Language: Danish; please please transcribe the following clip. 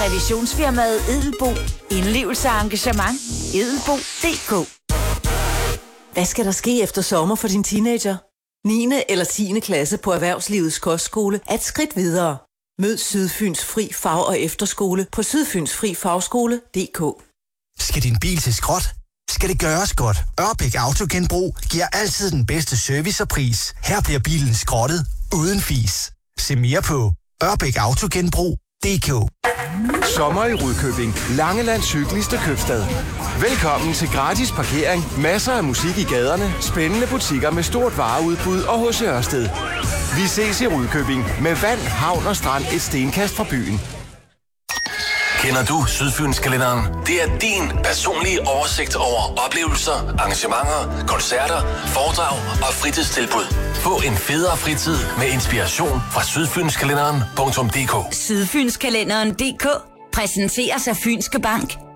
Revisionsfirmaet Edelbo. Indlevelse og engagement. Edelbo.dk. Hvad skal der ske efter sommer for din teenager? 9. eller 10. klasse på Erhvervslivets Kostskole er et skridt videre. Mød Sydfyns Fri Fag- og Efterskole på sydfynsfrifagskole.dk. Skal din bil til skrot? Skal det gøres godt? Ørbæk Autogenbrug giver altid den bedste service og pris. Her bliver bilen skrottet uden fis. Se mere på ørbækautogenbrug.dk. Sommer i Rudkøbing. Langelands hyggeligste købstad. Velkommen til gratis parkering, masser af musik i gaderne, spændende butikker med stort vareudbud og H.C. Ørsted. Vi ses i Rudkøbing med vand, havn og strand et stenkast fra byen. Kender du Sydfynskalenderen? Det er din personlige oversigt over oplevelser, arrangementer, koncerter, foredrag og fritidstilbud. Få en federe fritid med inspiration fra sydfynskalenderen.dk. Sydfynskalenderen.dk præsenteres af Fynske Bank.